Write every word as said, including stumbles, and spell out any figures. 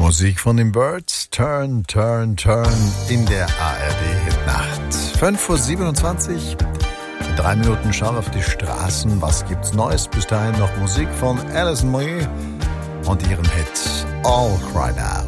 Musik von den Birds, Turn, Turn, Turn in der A R D-Hitnacht. fünf Uhr siebenundzwanzig, in drei Minuten schauen wir auf die Straßen. Was gibt's Neues? Bis dahin noch Musik von Alison Moyet und ihrem Hit All Cried Out.